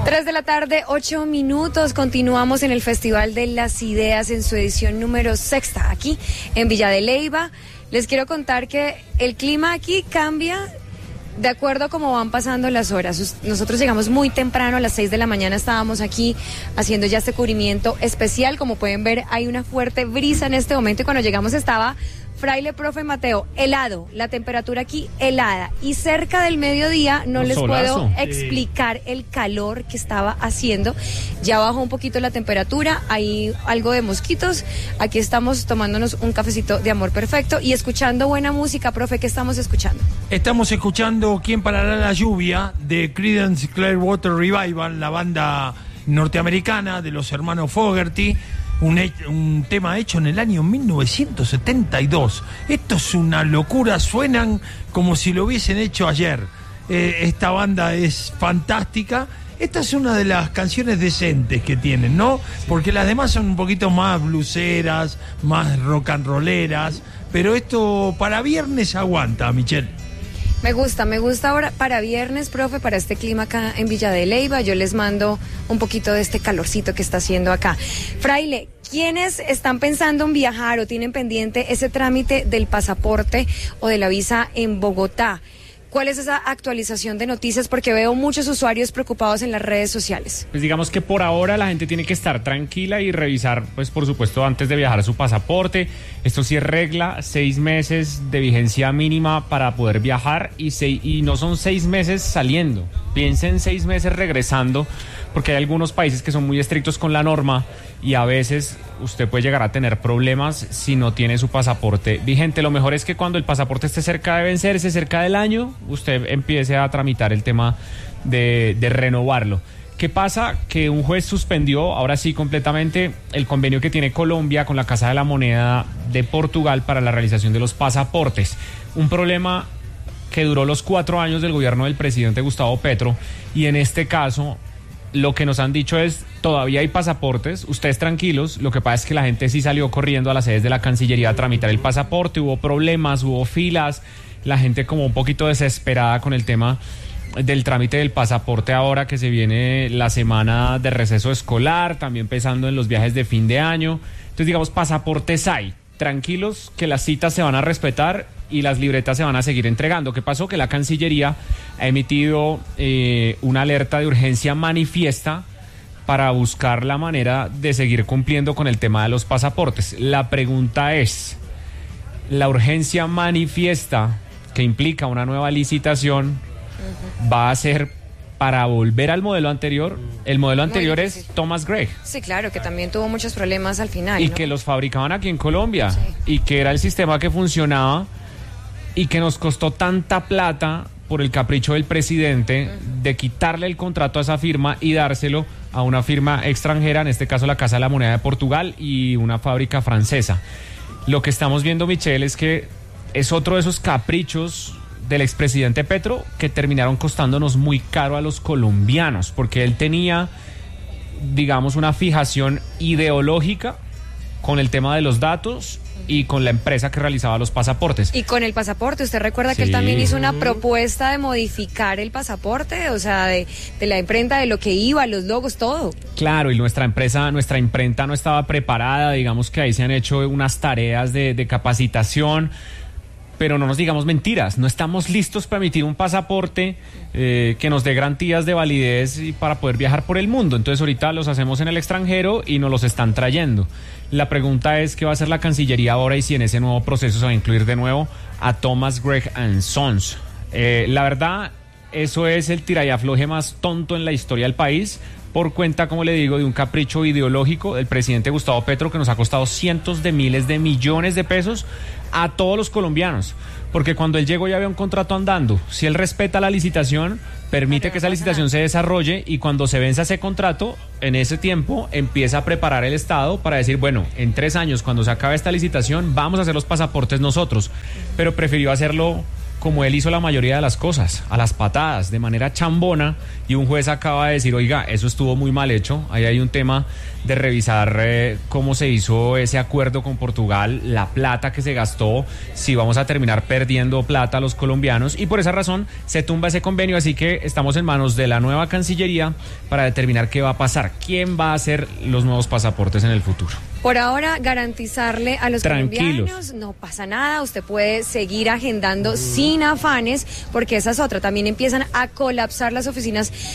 3 de la tarde, 8 minutos. Continuamos en el Festival de las Ideas en su edición número 6, aquí en Villa de Leyva. Les quiero contar que el clima aquí cambia de acuerdo a cómo van pasando las horas. Nosotros llegamos muy temprano, a las 6 de la mañana estábamos aquí haciendo ya este cubrimiento especial. Como pueden ver, hay una fuerte brisa en este momento y cuando llegamos estaba Fraile, profe Mateo, helado, la temperatura aquí helada, y cerca del mediodía no les puedo explicar el calor que estaba haciendo. Ya bajó un poquito la temperatura, hay algo de mosquitos. Aquí estamos tomándonos un cafecito de amor perfecto y escuchando buena música. Profe, ¿qué estamos escuchando? Estamos escuchando ¿Quién parará la lluvia? De Creedence Clearwater Revival, la banda norteamericana de los hermanos Fogerty. Un tema hecho en el año 1972. Esto es una locura, suenan como si lo hubiesen hecho ayer. Esta banda es fantástica. Esta es una de las canciones decentes que tienen, ¿no? Porque las demás son un poquito más bluseras, más rock and rolleras, pero esto para viernes aguanta, Michelle. Me gusta ahora para viernes, profe, para este clima acá en Villa de Leyva. Yo les mando un poquito de este calorcito que está haciendo acá. Fraile, ¿quiénes están pensando en viajar o tienen pendiente ese trámite del pasaporte o de la visa en Bogotá? ¿Cuál es esa actualización de noticias? Porque veo muchos usuarios preocupados en las redes sociales. Pues digamos que por ahora la gente tiene que estar tranquila y revisar, pues por supuesto, antes de viajar su pasaporte. Esto sí es regla, 6 meses de vigencia mínima para poder viajar y no son 6 meses saliendo. Piensen 6 meses regresando, porque hay algunos países que son muy estrictos con la norma y a veces usted puede llegar a tener problemas si no tiene su pasaporte vigente. Lo mejor es que cuando el pasaporte esté cerca de vencerse, cerca del año, usted empiece a tramitar el tema de renovarlo. ¿Qué pasa? Que un juez suspendió, ahora sí completamente, el convenio que tiene Colombia con la Casa de la Moneda de Portugal para la realización de los pasaportes. Un problema que duró los 4 años del gobierno del presidente Gustavo Petro, y en este caso lo que nos han dicho es, todavía hay pasaportes, ustedes tranquilos. Lo que pasa es que la gente sí salió corriendo a las sedes de la Cancillería a tramitar el pasaporte, hubo problemas, hubo filas, la gente como un poquito desesperada con el tema del trámite del pasaporte ahora que se viene la semana de receso escolar, también pensando en los viajes de fin de año. Entonces digamos, pasaportes hay, tranquilos que las citas se van a respetar y las libretas se van a seguir entregando. ¿Qué pasó? Que la Cancillería ha emitido una alerta de urgencia manifiesta para buscar la manera de seguir cumpliendo con el tema de los pasaportes. La pregunta es, ¿la urgencia manifiesta que implica una nueva licitación va a ser para volver al modelo anterior? El modelo anterior es Thomas Gregg. Sí, claro, que también tuvo muchos problemas al final, y ¿no? que los fabricaban aquí en Colombia, sí. Y que era el sistema que funcionaba y que nos costó tanta plata por el capricho del presidente de quitarle el contrato a esa firma y dárselo a una firma extranjera, en este caso la Casa de la Moneda de Portugal y una fábrica francesa. Lo que estamos viendo, Michelle, es que es otro de esos caprichos del expresidente Petro que terminaron costándonos muy caro a los colombianos, porque él tenía, digamos, una fijación ideológica con el tema de los datos y con la empresa que realizaba los pasaportes. Y con el pasaporte, ¿usted recuerda que él también hizo una propuesta de modificar el pasaporte? O sea, de la imprenta, de lo que iba, los logos, todo. Claro, y nuestra imprenta no estaba preparada, digamos que ahí se han hecho unas tareas de capacitación, pero no nos digamos mentiras, no estamos listos para emitir un pasaporte que nos dé garantías de validez y para poder viajar por el mundo. Entonces ahorita los hacemos en el extranjero y nos los están trayendo. La pregunta es qué va a hacer la Cancillería ahora y si en ese nuevo proceso se va a incluir de nuevo a Thomas Gregg & Sons. La verdad, eso es el tira y afloje más tonto en la historia del país, por cuenta, como le digo, de un capricho ideológico del presidente Gustavo Petro que nos ha costado cientos de miles de millones de pesos a todos los colombianos, porque cuando él llegó ya había un contrato andando. Si él respeta la licitación, permite que esa licitación se desarrolle, y cuando se venza ese contrato, en ese tiempo empieza a preparar el Estado para decir, bueno, en 3 años, cuando se acabe esta licitación, vamos a hacer los pasaportes nosotros, pero prefirió hacerlo como él hizo la mayoría de las cosas, a las patadas, de manera chambona, y un juez acaba de decir, oiga, eso estuvo muy mal hecho, ahí hay un tema de revisar cómo se hizo ese acuerdo con Portugal, la plata que se gastó, si vamos a terminar perdiendo plata a los colombianos, y por esa razón se tumba ese convenio, así que estamos en manos de la nueva Cancillería para determinar qué va a pasar, quién va a hacer los nuevos pasaportes en el futuro. Por ahora, garantizarle a los Tranquilos. colombianos, no pasa nada, usted puede seguir agendando sin afanes, porque esa es otra, también empiezan a colapsar las oficinas